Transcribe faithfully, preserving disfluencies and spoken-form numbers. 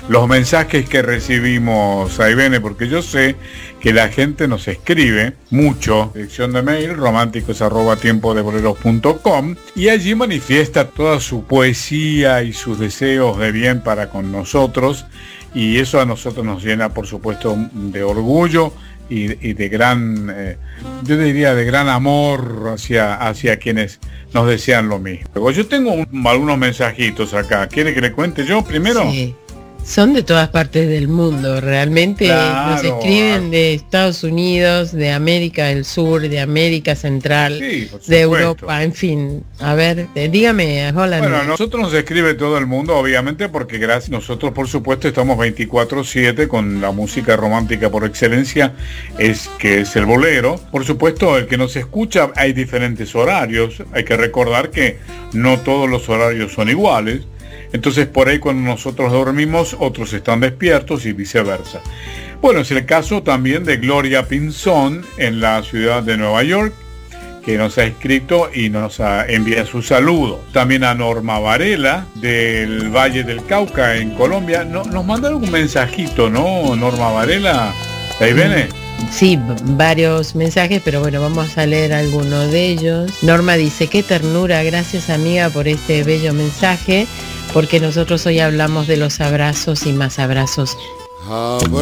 los mensajes que recibimos, ahí viene, porque yo sé que la gente nos escribe mucho, dirección de mail románticos arroba tiempo de boleros punto com, y allí manifiesta toda su poesía y sus deseos de bien para con nosotros, y eso a nosotros nos llena, por supuesto, de orgullo y, y de gran, eh, yo diría, de gran amor hacia, hacia quienes nos desean lo mismo. Yo tengo un, algunos mensajitos acá. ¿Quiere que le cuente yo primero? Sí. Son de todas partes del mundo, realmente. Claro. Nos escriben de Estados Unidos, de América del Sur, de América Central, sí, de Europa, en fin. A ver, eh, dígame, Holland. Bueno, a nosotros nos escribe todo el mundo, obviamente, porque gracias nosotros, por supuesto, estamos veinticuatro siete con la música romántica por excelencia, es que es el bolero. Por supuesto, el que nos escucha, hay diferentes horarios. Hay que recordar que no todos los horarios son iguales. Entonces por ahí cuando nosotros dormimos, otros están despiertos y viceversa. Bueno, es el caso también de Gloria Pinzón en la ciudad de Nueva York, que nos ha escrito y nos ha, envía su saludo. También a Norma Varela del Valle del Cauca en Colombia. No, nos mandaron un mensajito, ¿no, Norma Varela? ¿Ahí viene? Sí, varios mensajes, pero bueno, vamos a leer algunos de ellos. Norma dice: qué ternura, gracias amiga por este bello mensaje, porque nosotros hoy hablamos de los abrazos y más abrazos.